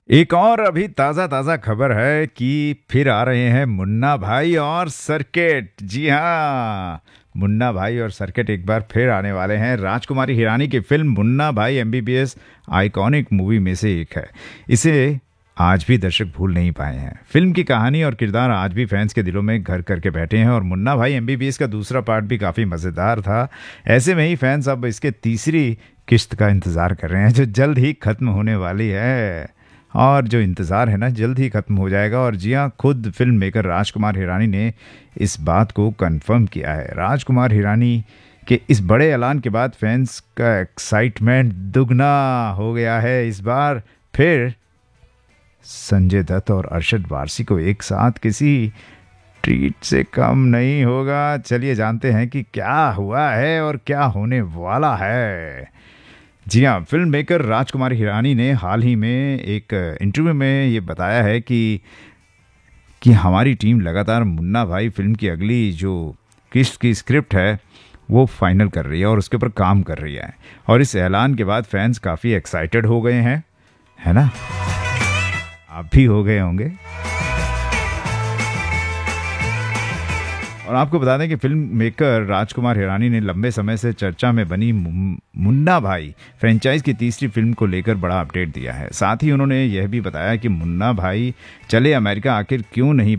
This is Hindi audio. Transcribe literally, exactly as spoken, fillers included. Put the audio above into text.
एक और अभी ताज़ा ताज़ा खबर है कि फिर आ रहे हैं मुन्ना भाई और सर्किट। जी हाँ, मुन्ना भाई और सर्किट एक बार फिर आने वाले हैं। राजकुमारी हिरानी की फिल्म मुन्ना भाई एमबीबीएस आइकॉनिक मूवी में से एक है। इसे आज भी दर्शक भूल नहीं पाए हैं। फिल्म की कहानी और किरदार आज भी फैंस के दिलों में घर करके बैठे हैं और मुन्ना भाई एमबीबीएस का दूसरा पार्ट भी काफ़ी मज़ेदार था। ऐसे में ही फैंस अब इसके तीसरी किस्त का इंतज़ार कर रहे हैं जो जल्द ही ख़त्म होने वाली है। और जो इंतज़ार है ना जल्द ही ख़त्म हो जाएगा। और जी हाँ, खुद फिल्म मेकर राजकुमार हिरानी ने इस बात को कंफर्म किया है। राजकुमार हिरानी के इस बड़े ऐलान के बाद फैंस का एक्साइटमेंट दुगना हो गया है। इस बार फिर संजय दत्त और अरशद वारसी को एक साथ किसी ट्रीट से कम नहीं होगा। चलिए जानते हैं कि क्या हुआ है और क्या होने वाला है। जी हाँ, फिल्म मेकर राजकुमार हिरानी ने हाल ही में एक इंटरव्यू में ये बताया है कि कि हमारी टीम लगातार मुन्ना भाई फिल्म की अगली जो किस्त की स्क्रिप्ट है वो फाइनल कर रही है और उसके ऊपर काम कर रही है। और इस ऐलान के बाद फैंस काफ़ी एक्साइटेड हो गए हैं, है ना? आप भी हो गए होंगे। और आपको बता दें कि फिल्म मेकर राजकुमार हिरानी ने लंबे समय से चर्चा में बनी मुन्ना भाई फ्रेंचाइज की तीसरी फिल्म को लेकर बड़ा अपडेट दिया है। साथ ही उन्होंने यह भी बताया कि मुन्ना भाई चले अमेरिका आखिर क्यों नहीं